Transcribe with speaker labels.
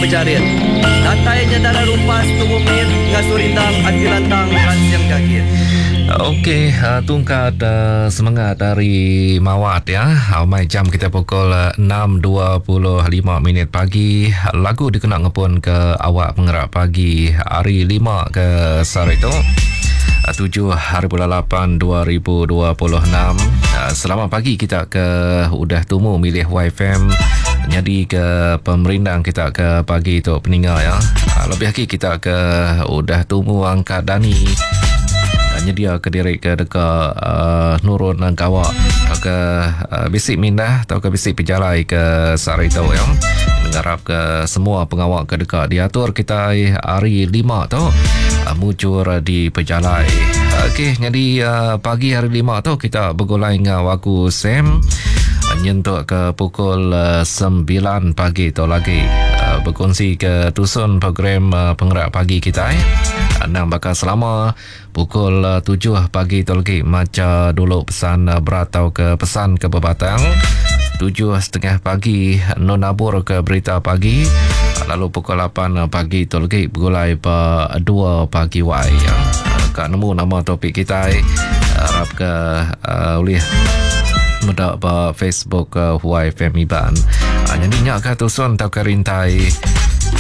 Speaker 1: berjarit. Datainya darah rumpas tubuh mit ngasurindang at pilantang ransiang gagit.
Speaker 2: Okey, tungkat semangat dari Mawat ya. Mai jam kita pukul 6.25 pagi. Lagu dikenal ngepun ke awak pengerak pagi hari 5 ke Sarito 7/8/2026. Selamat pagi kita ke udah tumu milih YFM. Jadi ke pemerintah kita ke pagi tu peninggal ya. Lebih lagi kita ke udah tumu angkat Dani. Nyedia ke diri ke dekat nurun dan kawak ke bisik mindah atau ke bisik pejalai ke Sarito yang mengharap ke semua pengawal ke dekat diatur kita hari 5 tu muncul di pejalai. Okey, jadi pagi hari 5 tu kita bergulai dengan waktu Sam nyentuk ke pukul 9 pagi tu lagi berkongsi ke tusun program penggerak pagi kita Nang bakal selama pukul 7 pagi tu lagi macam dulu pesan beratau ke pesan ke Bebatang 7:30 pagi nonabur ke berita pagi lalu pukul 8 pagi tu lagi bergulai 2 pagi wai Kak nemu nama topik kita harap ke oleh mendak Facebook YFM Iban jadi nyak ke tusun tau ke rintai